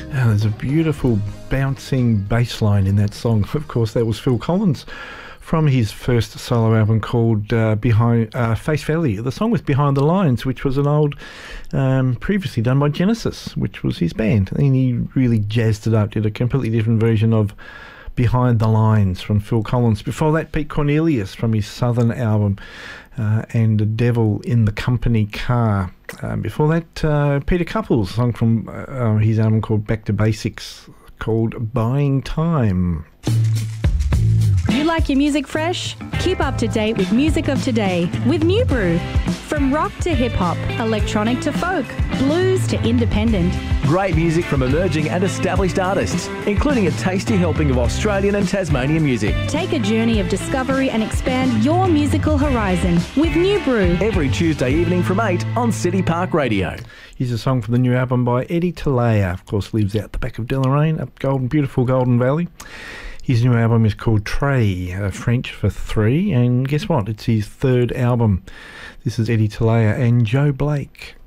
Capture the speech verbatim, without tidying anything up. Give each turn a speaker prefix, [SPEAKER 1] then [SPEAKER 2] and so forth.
[SPEAKER 1] Oh, there's a beautiful bouncing bass line in that song. Of course, that was Phil Collins from his first solo album called uh, Behind uh, Face Value. The song was Behind the Lines, which was an old, um, previously done by Genesis, which was his band. And he really jazzed it up, did a completely different version of Behind the Lines from Phil Collins. Before that, Pete Cornelius from his Southern album, uh, and The Devil in the Company Car. Um, before that, uh, Peter Couples, a song from uh, his album called Back to Basics, called Buying Time.
[SPEAKER 2] You like your music fresh? Keep up to date with music of today with New Brew. From rock to hip-hop, electronic to folk, blues to independent.
[SPEAKER 3] Great music from emerging and established artists, including a tasty helping of Australian and Tasmanian music.
[SPEAKER 2] Take a journey of discovery and expand your musical horizon with New Brew.
[SPEAKER 3] Every Tuesday evening from eight on City Park Radio.
[SPEAKER 1] Here's a song from the new album by Eddie Talaya. Of course, lives out the back of Deloraine, up Golden, beautiful Golden Valley. His new album is called Trey, uh, French for three, and guess what? It's his third album. This is Eddie Talaya and Joe Blake.